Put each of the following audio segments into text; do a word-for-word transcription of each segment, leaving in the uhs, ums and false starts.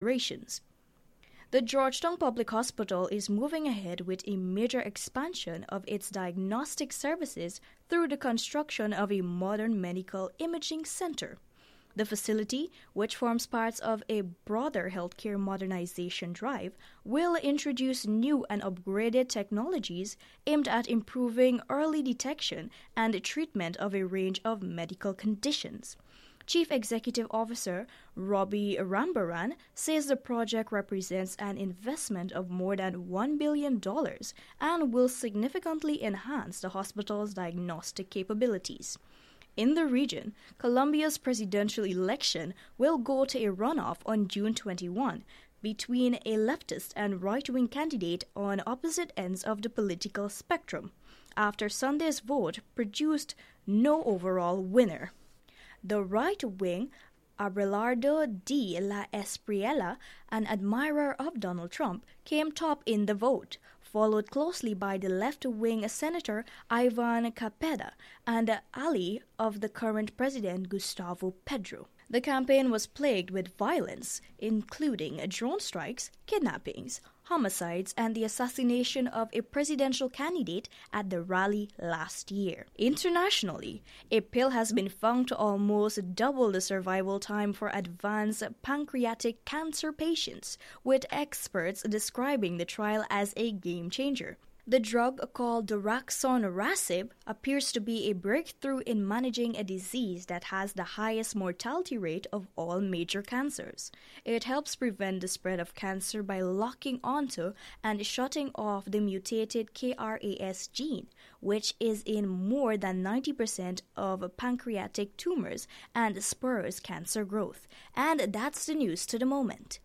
operations. The Georgetown Public Hospital is moving ahead with a major expansion of its diagnostic services through the construction of a modern medical imaging center. The facility, which forms part of a broader healthcare modernization drive, will introduce new and upgraded technologies aimed at improving early detection and treatment of a range of medical conditions. Chief Executive Officer Robbie Rambaran says the project represents an investment of more than one billion dollars and will significantly enhance the hospital's diagnostic capabilities. In the region, Colombia's presidential election will go to a runoff on June twenty-first between a leftist and right-wing candidate on opposite ends of the political spectrum, after Sunday's vote produced no overall winner. The right-wing Abelardo de la Espriella, an admirer of Donald Trump, came top in the vote, followed closely by the left-wing Senator Ivan Cepeda and ally of the current president Gustavo Petro. The campaign was plagued with violence, including drone strikes, kidnappings, homicides, and the assassination of a presidential candidate at the rally last year. Internationally, a pill has been found to almost double the survival time for advanced pancreatic cancer patients, with experts describing the trial as a game changer. The drug, called daraxonrasib, appears to be a breakthrough in managing a disease that has the highest mortality rate of all major cancers. It helps prevent the spread of cancer by locking onto and shutting off the mutated K R A S gene, which is in more than ninety percent of pancreatic tumors and spurs cancer growth. And that's the news to the moment.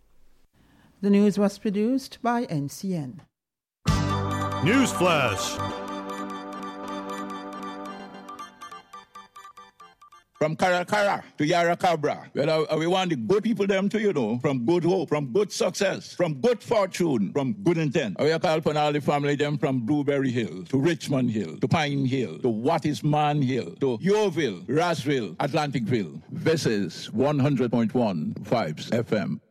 The news was produced by N C N. Newsflash! From Caracara to Yarracabra, well, uh, we want the good people them to, you know, from good hope, from good success, from good fortune, from good intent. We call upon all the family them from Blueberry Hill to Richmond Hill to Pine Hill to What is Man Hill to Yeovil, Rossville, Atlanticville. This is one hundred point one Vibes F M.